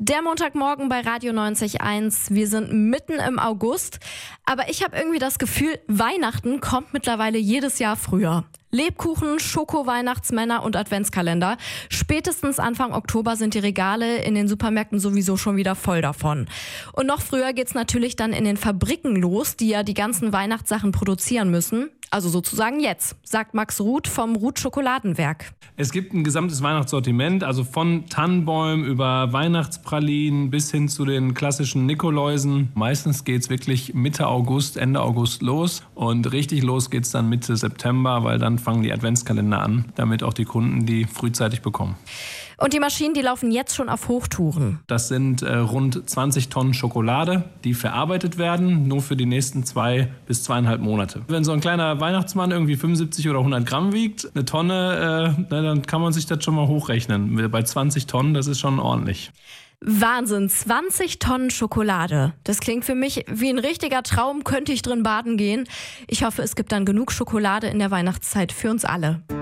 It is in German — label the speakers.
Speaker 1: Der Montagmorgen bei Radio 90.1. Wir sind mitten im August, aber ich habe irgendwie das Gefühl, Weihnachten kommt mittlerweile jedes Jahr früher. Lebkuchen, Schoko-Weihnachtsmänner und Adventskalender. Spätestens Anfang Oktober sind die Regale in den Supermärkten sowieso schon wieder voll davon. Und noch früher geht's natürlich dann in den Fabriken los, die ja die ganzen Weihnachtssachen produzieren müssen. Also sozusagen jetzt, sagt Max Ruth vom Ruth Schokoladenwerk.
Speaker 2: Es gibt ein gesamtes Weihnachtssortiment, also von Tannenbäumen über Weihnachtspralinen bis hin zu den klassischen Nikoläusen. Meistens geht's wirklich Mitte August, Ende August los und richtig los geht's dann Mitte September, weil dann fangen die Adventskalender an, damit auch die Kunden die frühzeitig bekommen.
Speaker 1: Und die Maschinen, die laufen jetzt schon auf Hochtouren.
Speaker 2: Das sind rund 20 Tonnen Schokolade, die verarbeitet werden, nur für die nächsten 2 bis 2,5 Monate. Wenn so ein kleiner Weihnachtsmann irgendwie 75 oder 100 Gramm wiegt, eine Tonne, dann kann man sich das schon mal hochrechnen. Bei 20 Tonnen, das ist schon ordentlich.
Speaker 1: Wahnsinn, 20 Tonnen Schokolade. Das klingt für mich wie ein richtiger Traum, könnte ich drin baden gehen. Ich hoffe, es gibt dann genug Schokolade in der Weihnachtszeit für uns alle.